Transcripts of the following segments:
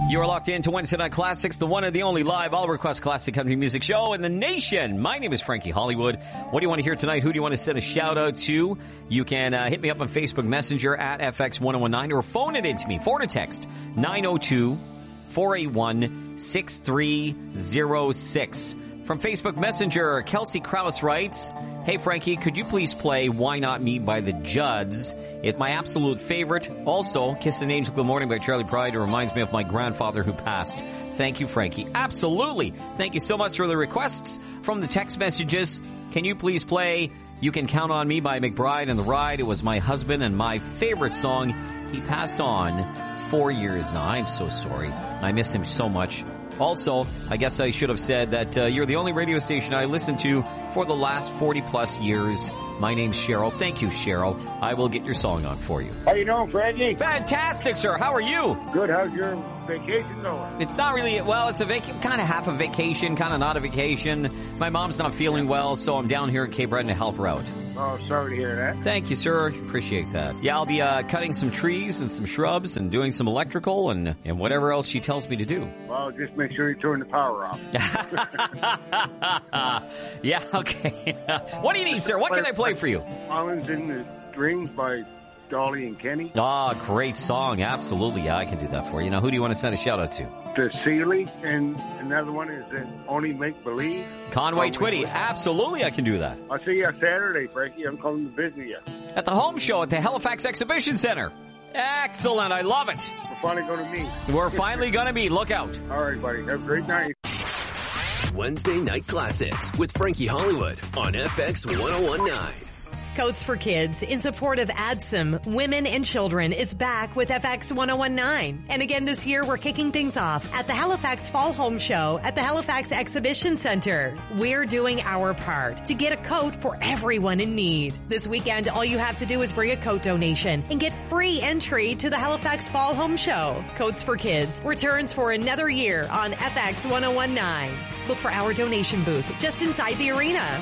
You are locked into Wednesday Night Classics, the one and the only live all-request classic country music show in the nation. My name is Frankie Hollywood. What do you want to hear tonight? Who do you want to send a shout-out to? You can hit me up on Facebook Messenger at FX1019 or phone it in to me. Phone or text 902-481-6306. From Facebook Messenger, Kelsey Krause writes, "Hey Frankie, could you please play Why Not Me by the Judds? It's my absolute favorite. Also, Kiss an Angel Good Morning by Charlie Pride. It reminds me of my grandfather who passed. Thank you, Frankie." Absolutely. Thank you so much for the requests. From the text messages, can you please play You Can Count on Me by McBride and the Ride? It was my husband and my favorite song. He passed on 4 years now. I'm so sorry. I miss him so much. Also, I guess I should have said that you're the only radio station I listened to for the last 40-plus years. My name's Cheryl. Thank you, Cheryl. I will get your song on for you. How you doing, Frankie? Fantastic, sir. How are you? Good. How's your vacation going? It's not really, well, it's a kind of half a vacation, kind of not a vacation. My mom's not feeling well, so I'm down here in Cape Breton to help her out. Oh, sorry to hear that. Thank you, sir. Appreciate that. Yeah, I'll be cutting some trees and some shrubs and doing some electrical and whatever else she tells me to do. Well, just make sure you turn the power off. Yeah, okay. What do you need, sir? What can I play for you? Islands in the Strings by Dolly and Kenny. Oh, great song. Absolutely. Yeah, I can do that for you. Now, who do you want to send a shout-out to? The Sealy, and another one is Only Make Believe. Conway Twitty. Absolutely, I can do that. I'll see you on Saturday, Frankie. I'm coming to visit you. At the home show at the Halifax Exhibition Center. Excellent. I love it. We're finally going to meet. We're finally going to meet. Look out. All right, buddy. Have a great night. Wednesday Night Classics with Frankie Hollywood on FX 1019. Coats for Kids, in support of ADSM, Women and Children, is back with FX 1019. And again this year, we're kicking things off at the Halifax Fall Home Show at the Halifax Exhibition Center. We're doing our part to get a coat for everyone in need. This weekend, all you have to do is bring a coat donation and get free entry to the Halifax Fall Home Show. Coats for Kids returns for another year on FX 1019. Look for our donation booth just inside the arena.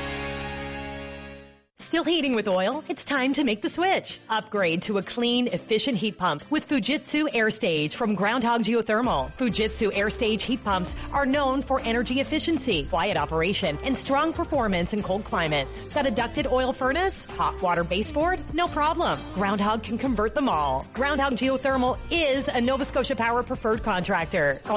Still heating with oil? It's time to make the switch. Upgrade to a clean, efficient heat pump with Fujitsu AirStage from Groundhog Geothermal. Fujitsu AirStage heat pumps are known for energy efficiency, quiet operation, and strong performance in cold climates. Got a ducted oil furnace? Hot water baseboard? No problem. Groundhog can convert them all. Groundhog Geothermal is a Nova Scotia Power preferred contractor. Call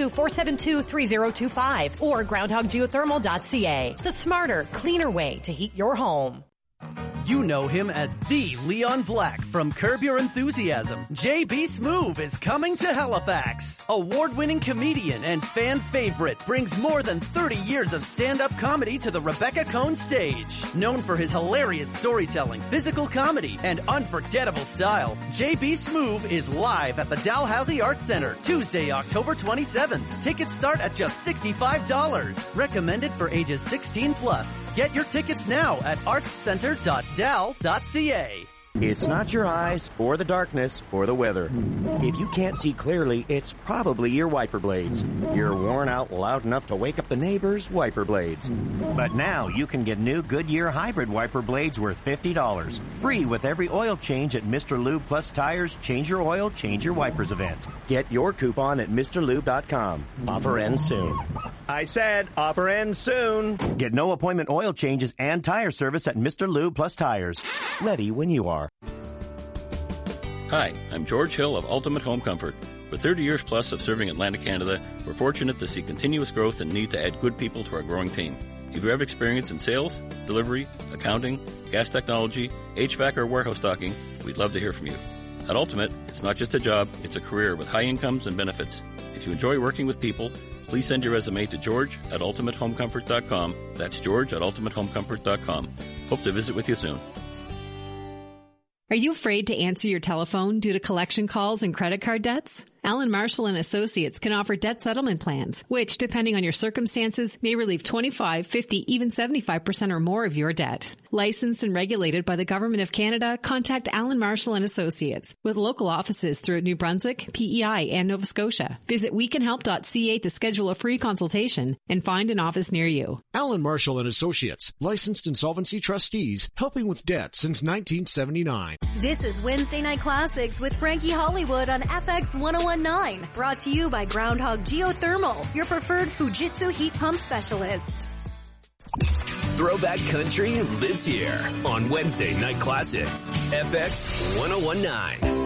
902-472-3025 or groundhoggeothermal.ca. The smarter, cleaner way to heat your home. You know him as the Leon Black from Curb Your Enthusiasm. J.B. Smoove is coming to Halifax. Award-winning comedian and fan favorite brings more than 30 years of stand-up comedy to the Rebecca Cohn stage. Known for his hilarious storytelling, physical comedy, and unforgettable style, J.B. Smoove is live at the Dalhousie Arts Center Tuesday, October 27th. Tickets start at just $65. Recommended for ages 16 plus. Get your tickets now at artscenter.dal.ca. It's not your eyes, or the darkness, or the weather. If you can't see clearly, it's probably your wiper blades. You're worn out loud enough to wake up the neighbors' wiper blades. But now you can get new Goodyear hybrid wiper blades worth $50. Free with every oil change at Mr. Lube Plus Tires Change Your Oil, Change Your Wipers event. Get your coupon at MrLube.com. Offer ends soon. I said offer ends soon. Get no appointment oil changes and tire service at Mr. Lube Plus Tires. Ready when you are. Hi, I'm George Hill of Ultimate Home Comfort. With 30 years plus of serving Atlantic Canada, we're fortunate to see continuous growth and need to add good people to our growing team. If you have experience in sales, delivery, accounting, gas technology, HVAC, or warehouse stocking, we'd love to hear from you. At Ultimate, it's not just a job, it's a career with high incomes and benefits. If you enjoy working with people, please send your resume to george@ultimatehomecomfort.com. That's george@ultimatehomecomfort.com. Hope to visit with you soon. Are you afraid to answer your telephone due to collection calls and credit card debts? Allen Marshall & Associates can offer debt settlement plans, which, depending on your circumstances, may relieve 25, 50, even 75% or more of your debt. Licensed and regulated by the Government of Canada, contact Allen Marshall & Associates with local offices throughout New Brunswick, PEI, and Nova Scotia. Visit wecanhelp.ca to schedule a free consultation and find an office near you. Allen Marshall & Associates, licensed insolvency trustees, helping with debt since 1979. This is Wednesday Night Classics with Frankie Hollywood on FX 1019. 1019. Brought to you by Groundhog Geothermal, your preferred Fujitsu heat pump specialist. Throwback Country lives here on Wednesday Night Classics, FX 1019.